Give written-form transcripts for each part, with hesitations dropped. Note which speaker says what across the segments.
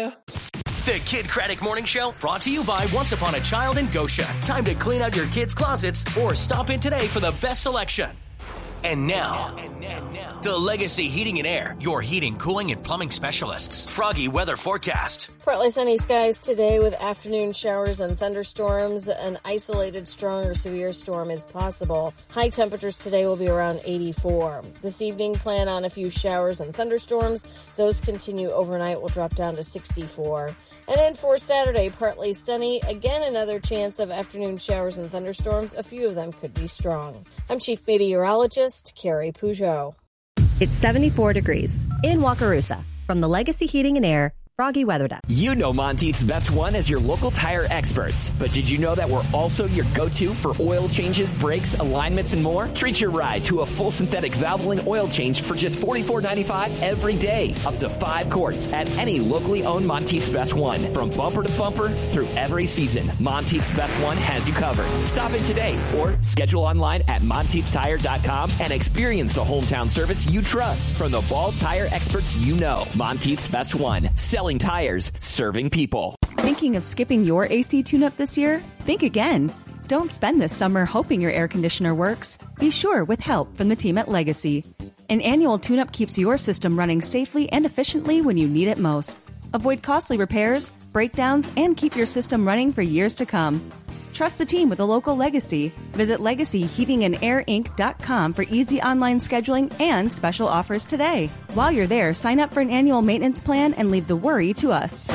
Speaker 1: yeah.
Speaker 2: The Kid Craddock Morning Show, brought to you by Once Upon a Child in Goshen. Time to clean out your kids' closets or stop in today for the best selection. And now, the Legacy Heating and Air, your heating, cooling, and plumbing specialists. Froggy weather forecast.
Speaker 3: Partly sunny skies today with afternoon showers and thunderstorms. An isolated strong or severe storm is possible. High temperatures today will be around 84. This evening, plan on a few showers and thunderstorms. Those continue overnight, will drop down to 64. And then for Saturday, partly sunny. Again, another chance of afternoon showers and thunderstorms. A few of them could be strong. I'm Chief Meteorologist Carrie Peugeot.
Speaker 4: It's 74 degrees in Wakarusa. From the Legacy Heating and Air Froggy Weather Desk.
Speaker 5: You know Monteith's Best One as your local tire experts. But did you know that we're also your go-to for oil changes, brakes, alignments, and more? Treat your ride to a full synthetic Valvoline oil change for just $44.95 every day. Up to 5 quarts at any locally owned Monteith's Best One. From bumper to bumper through every season, Monteith's Best One has you covered. Stop in today or schedule online at MonteithTire.com and experience the hometown service you trust from the bald tire experts you know. Monteith's Best One. Selling tires, serving people.
Speaker 6: Thinking of skipping your AC tune-up this year? Think again. Don't spend this summer hoping your air conditioner works. Be sure with help from the team at Legacy. An annual tune-up keeps your system running safely and efficiently when you need it most. Avoid costly repairs, breakdowns, and keep your system running for years to come. Trust the team with a local Legacy. Visit LegacyHeatingandAirInc.com for easy online scheduling and special offers today. While you're there, sign up for an annual maintenance plan and leave the worry to us.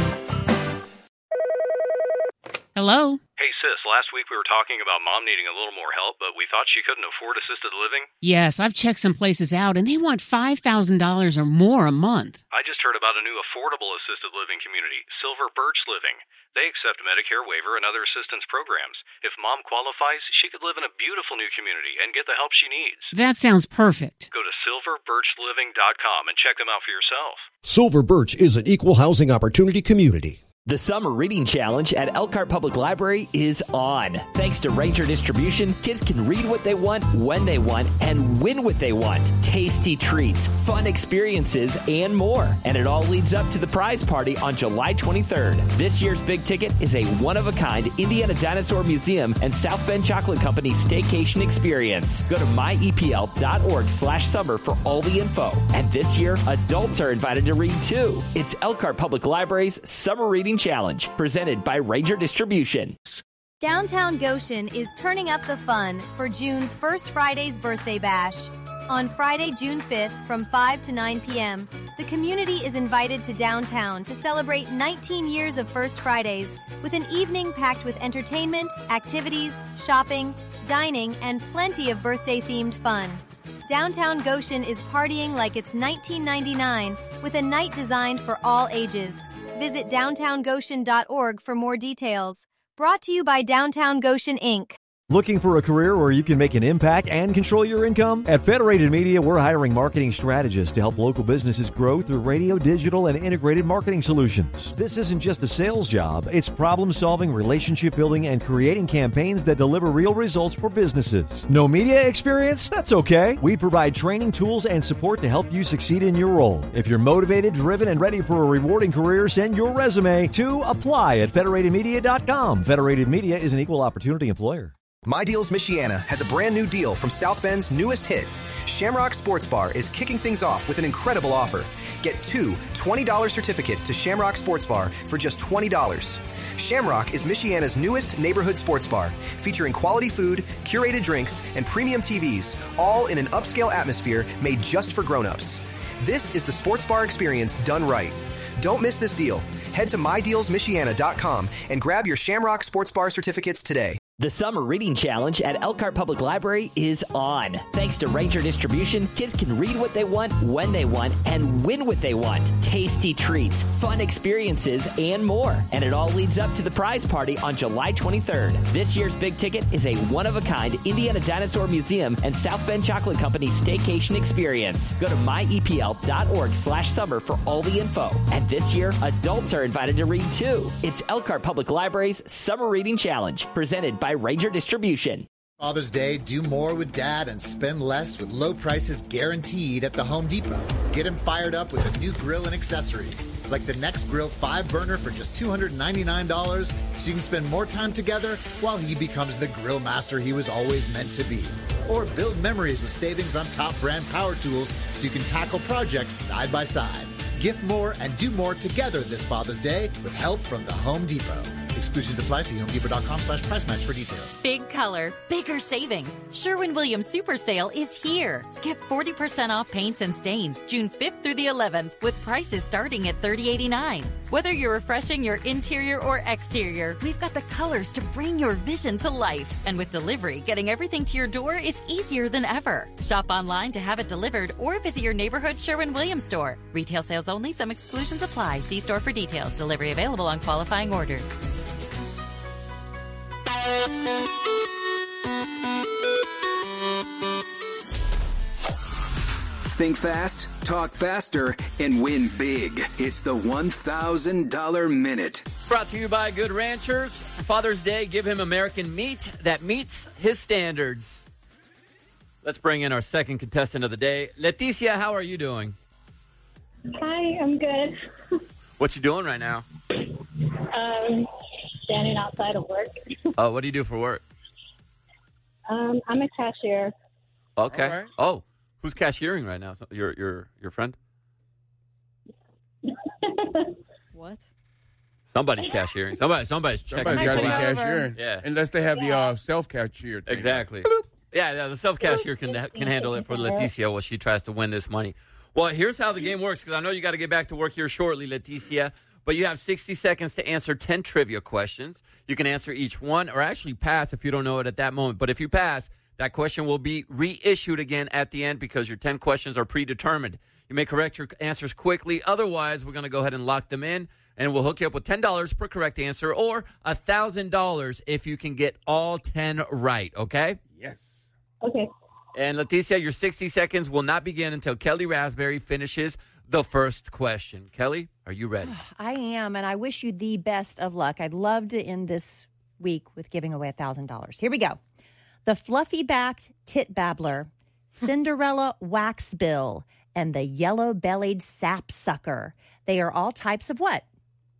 Speaker 7: Hello?
Speaker 8: Hey, sis, last week we were talking about Mom needing a little more help, but we thought she couldn't afford assisted living.
Speaker 7: Yes, I've checked some places out, and they want $5,000 or more a month.
Speaker 8: I just heard about a new affordable assisted living community, Silver Birch Living. They accept Medicare waiver and other assistance programs. If Mom qualifies, she could live in a beautiful new community and get the help she needs.
Speaker 7: That sounds perfect.
Speaker 8: Go to silverbirchliving.com and check them out for yourself.
Speaker 9: Silver Birch is an equal housing opportunity community.
Speaker 5: The Summer Reading Challenge at Elkhart Public Library is on. Thanks to Ranger Distribution, kids can read what they want, when they want, and win what they want. Tasty treats, fun experiences, and more. And it all leads up to the prize party on July 23rd. This year's big ticket is a one-of-a-kind Indiana Dinosaur Museum and South Bend Chocolate Company staycation experience. Go to myepl.org/summer for all the info. And this year, adults are invited to read too. It's Elkhart Public Library's Summer Reading Challenge, presented by Ranger Distribution.
Speaker 10: Downtown Goshen is turning up the fun for June's First Friday's Birthday Bash. On Friday, June 5th, from 5 to 9 p.m., the community is invited to downtown to celebrate 19 years of First Fridays with an evening packed with entertainment, activities, shopping, dining, and plenty of birthday-themed fun. Downtown Goshen is partying like it's 1999 with a night designed for all ages. Visit downtowngoshen.org for more details. Brought to you by Downtown Goshen, Inc.
Speaker 11: Looking for a career where you can make an impact and control your income? At Federated Media, we're hiring marketing strategists to help local businesses grow through radio, digital, and integrated marketing solutions. This isn't just a sales job. It's problem-solving, relationship building, and creating campaigns that deliver real results for businesses. No media experience? That's okay. We provide training, tools, and support to help you succeed in your role. If you're motivated, driven, and ready for a rewarding career, send your resume to apply at federatedmedia.com. Federated Media is an equal opportunity employer.
Speaker 12: My Deals Michiana has a brand new deal from South Bend's newest hit. Shamrock Sports Bar is kicking things off with an incredible offer. Get 2 $20 certificates to Shamrock Sports Bar for just $20. Shamrock is Michiana's newest neighborhood sports bar, featuring quality food, curated drinks, and premium TVs, all in an upscale atmosphere made just for grown-ups. This is the sports bar experience done right. Don't miss this deal. Head to MyDealsMichiana.com and grab your Shamrock Sports Bar certificates today.
Speaker 5: The Summer Reading Challenge at Elkhart Public Library is on. Thanks to Ranger Distribution, kids can read what they want, when they want, and win what they want. Tasty treats, fun experiences, and more. And it all leads up to the prize party on July 23rd. This year's big ticket is a one-of-a-kind Indiana Dinosaur Museum and South Bend Chocolate Company staycation experience. Go to myepl.org/summer for all the info. And this year, adults are invited to read too. It's Elkhart Public Library's Summer Reading Challenge, presented by Ranger Distribution.
Speaker 1: Father's Day, do more with Dad and spend less with low prices guaranteed at the Home Depot. Get him fired up with a new grill and accessories, like the Next Grill 5-burner for just $299, so you can spend more time together while he becomes the grill master he was always meant to be. Or build memories with savings on top brand power tools so you can tackle projects side by side. Gift more and do more together this Father's Day with help from the Home Depot. Exclusions apply. See HomeDepot.com/price match for details.
Speaker 13: Big color, bigger savings. Sherwin-Williams Super Sale is here. Get 40% off paints and stains June 5th through the 11th with prices starting at $30.89. Whether you're refreshing your interior or exterior, we've got the colors to bring your vision to life. And with delivery, getting everything to your door is easier than ever. Shop online to have it delivered or visit your neighborhood Sherwin-Williams store. Retail sales only. Some exclusions apply. See store for details. Delivery available on qualifying orders.
Speaker 14: Think fast, talk faster, and win big. It's the $1,000 Minute.
Speaker 15: Brought to you by Good Ranchers. For Father's Day, give him American meat that meets his standards. Let's bring in our second contestant of the day. Leticia, how are you doing?
Speaker 16: Hi, I'm good.
Speaker 15: What you doing right now?
Speaker 16: Standing outside of work.
Speaker 15: Oh, what do you do for work?
Speaker 16: I'm a cashier.
Speaker 15: Okay.
Speaker 16: Right.
Speaker 15: Oh, who's cashiering right now? Your friend?
Speaker 17: What?
Speaker 15: Somebody's cashiering. Somebody's checking.
Speaker 18: Somebody's got to be
Speaker 15: people out.
Speaker 18: cashiering.
Speaker 15: Yeah.
Speaker 18: Unless they have the self-cashier thing.
Speaker 15: Exactly. Yeah, the self-cashier can handle it for Leticia while she tries to win this money. Well, here's how the game works, because I know you got to get back to work here shortly, Leticia. But you have 60 seconds to answer 10 trivia questions. You can answer each one or actually pass if you don't know it at that moment. But if you pass, that question will be reissued again at the end because your 10 questions are predetermined. You may correct your answers quickly. Otherwise, we're going to go ahead and lock them in, and we'll hook you up with $10 per correct answer or $1,000 if you can get all 10 right, okay?
Speaker 18: Yes.
Speaker 16: Okay.
Speaker 15: And Leticia, your 60 seconds will not begin until Kelly Raspberry finishes the first question. Kelly, are you ready?
Speaker 17: I am, and I wish you the best of luck. I'd love to end this week with giving away $1,000. Here we go. The fluffy-backed tit babbler, Cinderella waxbill, and the yellow-bellied sapsucker. They are all types of what?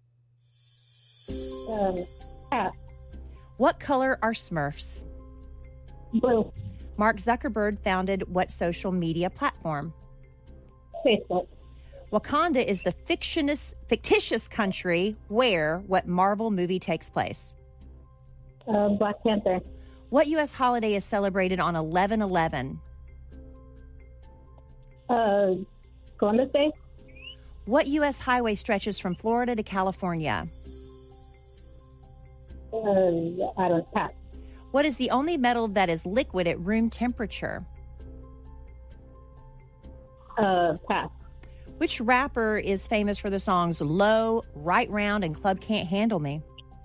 Speaker 16: Pass.
Speaker 17: What color are Smurfs?
Speaker 16: Blue.
Speaker 17: Mark Zuckerberg founded what social media platform?
Speaker 16: Facebook.
Speaker 17: Wakanda is the fictitious country where what Marvel movie takes place?
Speaker 16: Black Panther.
Speaker 17: What U.S. holiday is celebrated on 11/11?
Speaker 16: Columbus Day.
Speaker 17: What U.S. highway stretches from Florida to California?
Speaker 16: I don't pass.
Speaker 17: What is the only metal that is liquid at room temperature?
Speaker 16: Pass.
Speaker 17: Which rapper is famous for the songs Low, Right Round, and Club Can't Handle Me?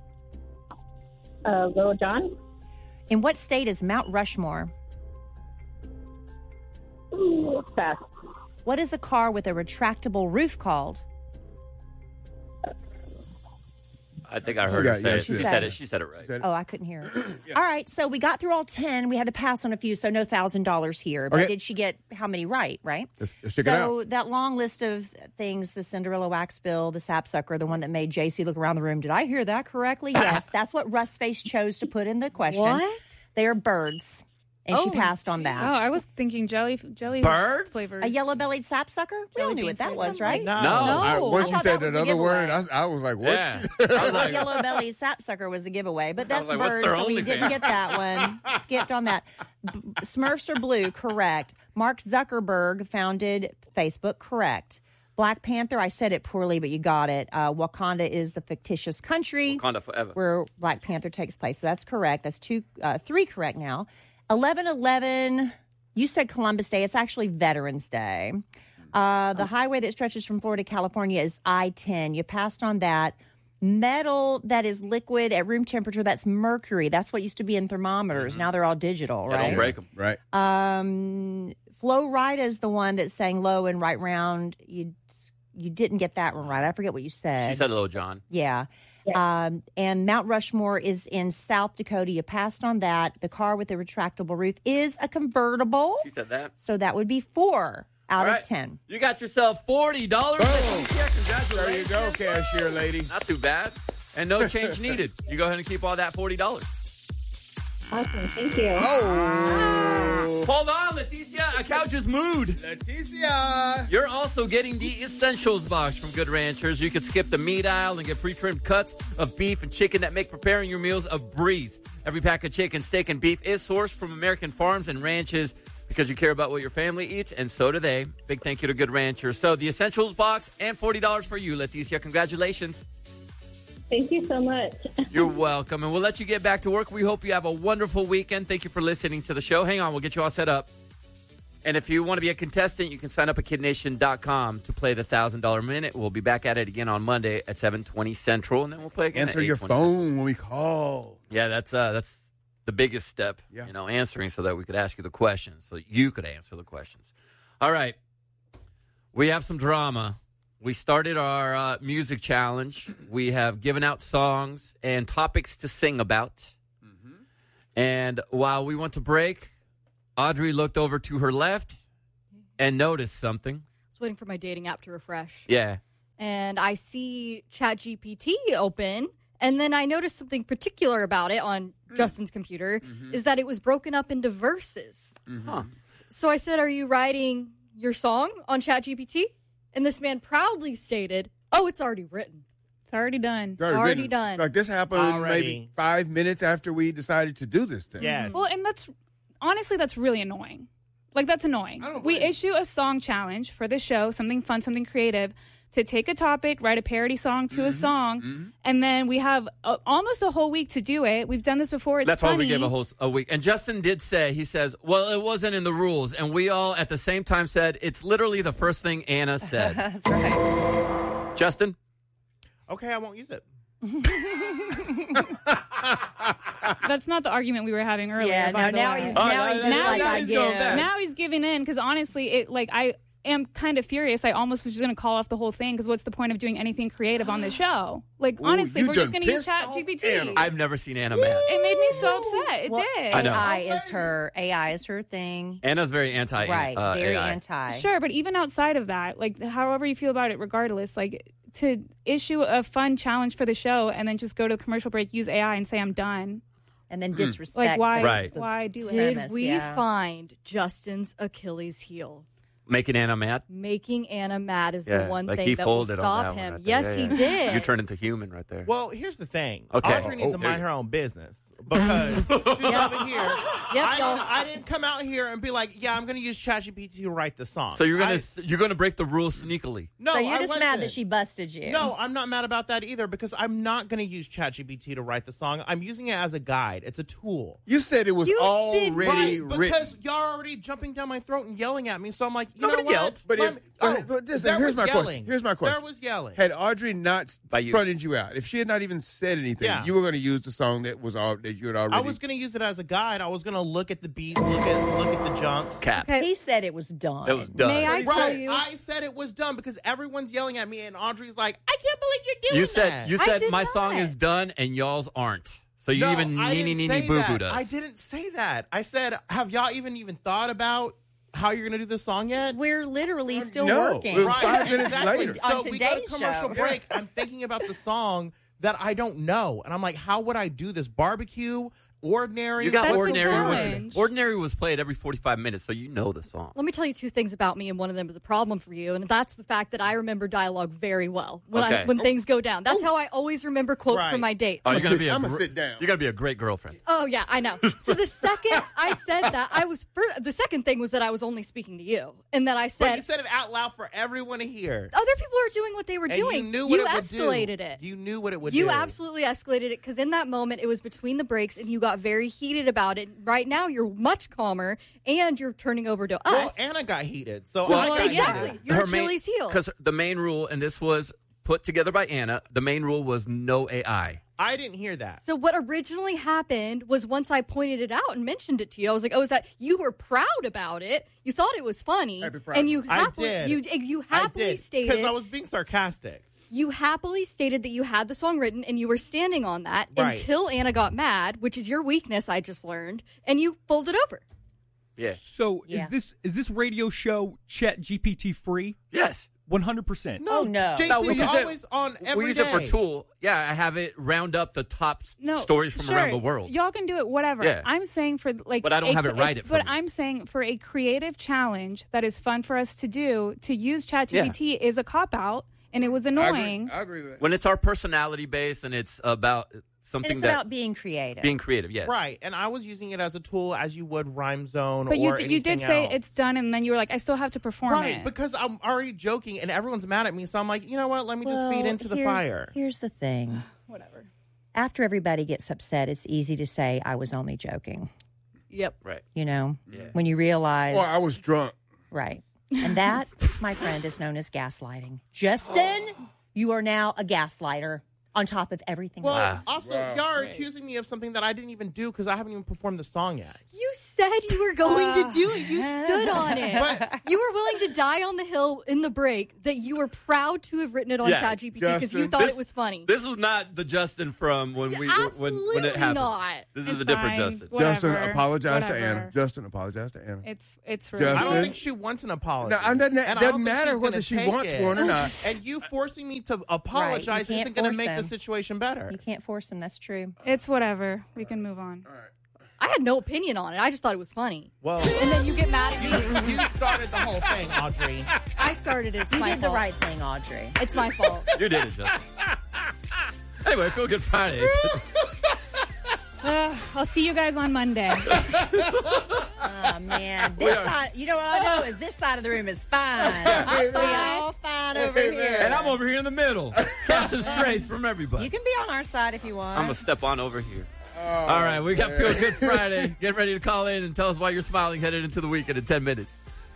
Speaker 16: Lil Jon.
Speaker 17: In what state is Mount Rushmore?
Speaker 16: Pass.
Speaker 17: What is a car with a retractable roof called?
Speaker 15: I think I heard her say it. She said it. She said it right.
Speaker 17: Oh, I couldn't hear it. All right, so we got through all 10. We had to pass on a few, so no $1,000 here. But did she get how many right, right?
Speaker 18: Let's check it
Speaker 17: So
Speaker 18: out.
Speaker 17: that long list of things, the Cinderella wax bill, the sapsucker, the one that made JC look around the room. Did I hear that correctly? Yes, that's what Rustface chose to put in the question.
Speaker 19: What?
Speaker 17: They are birds. And she passed on that.
Speaker 19: Oh, I was thinking jelly
Speaker 15: Birds?
Speaker 19: flavors.
Speaker 17: A yellow-bellied sapsucker? We all knew what that was, right?
Speaker 18: Once you
Speaker 17: I
Speaker 18: said
Speaker 17: thought that
Speaker 18: that
Speaker 17: was a
Speaker 18: other word,
Speaker 17: giveaway.
Speaker 18: I was like, what?
Speaker 15: Yeah.
Speaker 17: I thought yellow-bellied sapsucker was a giveaway, but that's
Speaker 15: like, what's
Speaker 17: birds,
Speaker 15: their
Speaker 17: so we
Speaker 15: OnlyFans?
Speaker 17: didn't get that one. Skipped on that. Smurfs are blue, correct. Mark Zuckerberg founded Facebook, correct. Black Panther, I said it poorly, but you got it. Wakanda is the fictitious country.
Speaker 15: Wakanda forever.
Speaker 17: Where Black Panther takes place, so that's correct. That's three correct now. 11/11, you said Columbus Day. It's actually Veterans Day. The highway that stretches from Florida to California is I-10. You passed on that. Metal that is liquid at room temperature, that's mercury. That's what used to be in thermometers.
Speaker 15: Mm-hmm.
Speaker 17: Now they're all digital, right?
Speaker 15: Don't break them.
Speaker 18: Right.
Speaker 17: Flo Rida is the one that's saying low and right round. You didn't get that one right. I forget what you said.
Speaker 15: She said Lil Jon.
Speaker 17: Yeah. And Mount Rushmore is in South Dakota. You passed on that. The car with the retractable roof is a convertible.
Speaker 15: She said that.
Speaker 17: So that would be 4 out
Speaker 15: All
Speaker 17: of
Speaker 15: right.
Speaker 17: 10.
Speaker 15: You got yourself $40. Congratulations.
Speaker 18: There you go, cashier lady.
Speaker 15: Not too bad. And no change needed. You go ahead and keep all that $40.
Speaker 16: Awesome. Thank you.
Speaker 15: Hold on, Leticia. A couch's mood.
Speaker 18: Leticia.
Speaker 15: You're also getting the Essentials box from Good Ranchers. You can skip the meat aisle and get pre-trimmed cuts of beef and chicken that make preparing your meals a breeze. Every pack of chicken, steak, and beef is sourced from American farms and ranches because you care about what your family eats, and so do they. Big thank you to Good Ranchers. So the Essentials box and $40 for you, Leticia. Congratulations.
Speaker 16: Thank you so much.
Speaker 15: You're welcome, and we'll let you get back to work. We hope you have a wonderful weekend. Thank you for listening to the show. Hang on, we'll get you all set up. And if you want to be a contestant, you can sign up at KidNation.com to play the $1,000 Minute. We'll be back at it again on Monday at 7:20 Central, and then we'll play again.
Speaker 18: Answer
Speaker 15: at
Speaker 18: your
Speaker 15: 8:20
Speaker 18: phone when we call.
Speaker 15: Yeah, that's the biggest step.
Speaker 18: Yeah.
Speaker 15: Answering so that we could ask you the questions, so you could answer the questions. All right, we have some drama. We started our music challenge. We have given out songs and topics to sing about. Mm-hmm. And while we went to break, Audrey looked over to her left and noticed something.
Speaker 19: I was waiting for my dating app to refresh.
Speaker 15: Yeah.
Speaker 19: And I see ChatGPT open, and then I noticed something particular about it on Justin's computer, is that it was broken up into verses.
Speaker 15: Huh.
Speaker 19: So I said, are you writing your song on ChatGPT? And this man proudly stated, oh, it's already written.
Speaker 20: It's already done.
Speaker 18: It's already
Speaker 19: done.
Speaker 18: Like this happened maybe 5 minutes after we decided to do this thing.
Speaker 20: Yes. Well, and that's really annoying. Like, that's annoying. We issue a song challenge for the show, something fun, something creative, to take a topic, write a parody song to a song, and then we have almost a whole week to do it. We've done this before. It's
Speaker 15: That's
Speaker 20: funny.
Speaker 15: why we gave a week. And Justin did say, he says, well, it wasn't in the rules. And we all at the same time said, it's literally the first thing Anna said.
Speaker 17: That's right.
Speaker 15: Justin?
Speaker 21: Okay, I won't use it.
Speaker 20: That's not the argument we were having earlier.
Speaker 17: Yeah,
Speaker 20: by the
Speaker 17: now
Speaker 20: way.
Speaker 17: he's
Speaker 20: He's giving in because honestly, I am kind of furious. I almost was just going to call off the whole thing because what's the point of doing anything creative on the show? Like, honestly, we're just going to use ChatGPT.
Speaker 15: I've never seen Anna mad.
Speaker 20: It made me so upset. It did.
Speaker 15: I know.
Speaker 17: AI is her thing.
Speaker 15: Anna's very anti.
Speaker 17: Right, very
Speaker 15: AI.
Speaker 17: anti.
Speaker 20: Sure, but even outside of that, like, however you feel about it, regardless, like, to issue a fun challenge for the show and then just go to the commercial break, use AI and say I'm done.
Speaker 17: And then disrespect.
Speaker 20: Like, why?
Speaker 15: Right.
Speaker 20: Why do it?
Speaker 19: Did we find Justin's Achilles heel?
Speaker 15: Making Anna mad?
Speaker 19: Making Anna mad is the one
Speaker 15: like
Speaker 19: thing
Speaker 15: he
Speaker 19: that will
Speaker 15: folded on
Speaker 19: stop
Speaker 15: that one
Speaker 19: him.
Speaker 15: right there.
Speaker 19: Yes,
Speaker 15: Yeah,
Speaker 19: he
Speaker 15: yeah.
Speaker 19: did.
Speaker 15: You turned into human right there.
Speaker 21: Well, here's the thing.
Speaker 15: Okay.
Speaker 21: Audrey needs to mind her own business because she's over here. I didn't come out here and be like, yeah, I'm going to use ChatGPT to write the song.
Speaker 15: So you're gonna break the rules sneakily.
Speaker 21: No,
Speaker 17: so you're
Speaker 21: I
Speaker 17: just
Speaker 21: wasn't.
Speaker 17: mad that she busted you.
Speaker 21: No, I'm not mad about that either because I'm not going to use ChatGPT to write the song. I'm using it as a guide. It's a tool.
Speaker 18: You said it was already written.
Speaker 21: Because y'all are already jumping down my throat and yelling at me. So I'm like, you
Speaker 15: Nobody
Speaker 21: know what?
Speaker 15: yelled.
Speaker 18: But
Speaker 21: There
Speaker 18: here's
Speaker 21: was
Speaker 18: my
Speaker 21: yelling.
Speaker 18: question. Here's my question.
Speaker 21: There was yelling.
Speaker 18: Had Audrey not
Speaker 15: By you.
Speaker 18: fronted you out, if she had not even said anything,
Speaker 21: Yeah.
Speaker 18: you were going to use the song that you had already.
Speaker 21: I was going to use it as a guide. I was going to look at the beats, look at the jumps.
Speaker 15: Cap.
Speaker 17: He said it was done.
Speaker 15: It was done.
Speaker 19: May I tell
Speaker 21: Right.
Speaker 19: you?
Speaker 21: I said it was done because everyone's yelling at me, and Audrey's like, "I can't believe you're doing that."
Speaker 15: You
Speaker 17: I
Speaker 15: said
Speaker 17: did
Speaker 15: my
Speaker 17: not.
Speaker 15: song is done and y'all's aren't. So you
Speaker 21: No,
Speaker 15: even
Speaker 21: I didn't
Speaker 15: neeny
Speaker 21: say
Speaker 15: boo
Speaker 21: that.
Speaker 15: booed us.
Speaker 21: I didn't say that. I said, have y'all even thought about how you're going to do this song yet?
Speaker 17: We're literally still
Speaker 18: no,
Speaker 17: working.
Speaker 18: it was 5 minutes later.
Speaker 21: So
Speaker 17: On
Speaker 21: we go to
Speaker 17: today's
Speaker 21: commercial
Speaker 17: show.
Speaker 21: break. I'm thinking about the song that I don't know, and I'm like, how would I do this? Barbecue, Ordinary.
Speaker 15: You got
Speaker 20: That's
Speaker 15: Ordinary.
Speaker 20: the
Speaker 15: Was,
Speaker 20: challenge.
Speaker 15: Ordinary was played every 45 minutes, so you know the song.
Speaker 19: Let me tell you two things about me, and one of them is a problem for you, and that's the fact that I remember dialogue very well when things go down. That's how I always remember quotes from my dates.
Speaker 15: Oh, you're gonna be
Speaker 18: I'm gonna sit down.
Speaker 15: You're gonna be a great girlfriend.
Speaker 19: Oh yeah, I know. So the second I said that, the second thing was that I was only speaking to you, and that I
Speaker 21: But
Speaker 19: said
Speaker 21: you said it out loud for everyone to hear.
Speaker 19: other people are doing what they were
Speaker 21: And
Speaker 19: doing.
Speaker 21: you knew what it would
Speaker 19: escalated
Speaker 21: do.
Speaker 19: it.
Speaker 21: You knew what it would
Speaker 19: You
Speaker 21: do.
Speaker 19: absolutely escalated it because in that moment it was between the breaks, and you got very heated about it. Right now you're much calmer, and you're turning over to
Speaker 21: Well,
Speaker 19: us.
Speaker 21: Anna got heated. So
Speaker 19: Well,
Speaker 21: I got
Speaker 19: exactly.
Speaker 21: heated.
Speaker 19: Your Achilles heel.
Speaker 15: Because the main rule, and this was put together by Anna, the main rule was no AI.
Speaker 21: I didn't hear that.
Speaker 19: So what originally happened was once I pointed it out and mentioned it to you, I was like, "Oh, is that you were proud about it? You thought it was funny, and you
Speaker 21: I
Speaker 19: happily
Speaker 21: did.
Speaker 19: you happily stated
Speaker 21: because I was being sarcastic.
Speaker 19: You happily stated that you had the song written and you were standing on that until Anna got mad, which is your weakness, I just learned, and you folded over.
Speaker 15: Yeah.
Speaker 2: So is this radio show ChatGPT free?
Speaker 15: Yes.
Speaker 2: 100%.
Speaker 21: No. JC's always on every day.
Speaker 15: We use it for tool. Yeah, I have it round up the top stories from around the world.
Speaker 20: Y'all can do it, whatever.
Speaker 15: Yeah.
Speaker 20: I'm saying for like,
Speaker 15: but I don't have it write it for me.
Speaker 20: I'm saying for a creative challenge that is fun for us to do, to use ChatGPT is a cop out, and it was annoying.
Speaker 18: I agree with that.
Speaker 15: When it's our personality base and it's about something
Speaker 17: and it's about being creative.
Speaker 15: Being creative, yes.
Speaker 21: Right, and I was using it as a tool as you would Rhyme Zone
Speaker 20: but
Speaker 21: or
Speaker 20: you did say it's done, and then you were like, I still have to perform it.
Speaker 21: Right, because I'm already joking, and everyone's mad at me, so I'm like, you know what? Let me just feed into the fire.
Speaker 17: Here's the thing.
Speaker 20: Whatever.
Speaker 17: After everybody gets upset, it's easy to say, I was only joking.
Speaker 19: Yep.
Speaker 15: Right.
Speaker 17: You know, when you realize.
Speaker 18: Or I was drunk.
Speaker 17: Right. And that, my friend, is known as gaslighting. Justin, you are now a gaslighter. On top of everything.
Speaker 21: Well, also, y'all are accusing me of something that I didn't even do because I haven't even performed the song yet.
Speaker 19: You said you were going to do it. You stood on it. But you were willing to die on the hill in the break that you were proud to have written it on ChatGPT because you thought it was funny.
Speaker 15: This was not the Justin from when it happened.
Speaker 19: Not.
Speaker 15: This is a different Justin.
Speaker 20: Whatever.
Speaker 18: Justin, apologize to Anna. Justin, apologize to Anna.
Speaker 20: It's rude.
Speaker 18: Justin.
Speaker 21: I don't think she wants an apology.
Speaker 18: No, it doesn't matter whether she wants one or not.
Speaker 21: And you forcing me to apologize isn't going to make the situation better.
Speaker 17: You can't force them. That's true.
Speaker 20: It's whatever. We can move on.
Speaker 18: All right.
Speaker 19: I had no opinion on it. I just thought it was funny.
Speaker 21: Well,
Speaker 19: and then you get mad at me.
Speaker 21: You started the whole thing, Audrey.
Speaker 19: I started it. It's
Speaker 17: you
Speaker 19: my
Speaker 17: did
Speaker 19: fault.
Speaker 17: the right thing, Audrey.
Speaker 19: It's my fault.
Speaker 15: You did it, Justin. Anyway, Feel Good Friday.
Speaker 20: I'll see you guys on Monday.
Speaker 17: Oh, man. This side, you know what I know is this side of the room is fine. We all fine over here.
Speaker 15: And I'm over here in the middle. Catching strays from everybody.
Speaker 17: You can be on our side if you want.
Speaker 15: I'm going to step on over here. All right, we got Feel Good Friday. Get ready to call in and tell us why you're smiling headed into the weekend in 10 minutes.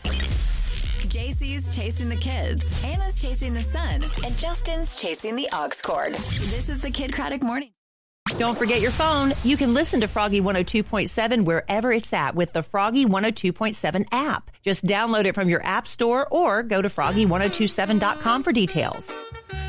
Speaker 22: JC's chasing the kids. Anna's chasing the sun. And Justin's chasing the aux cord. This is the Kid Craddock Morning.
Speaker 17: Don't forget your phone. You can listen to Froggy 102.7 wherever it's at with the Froggy 102.7 app. Just download it from your app store or go to froggy1027.com for details.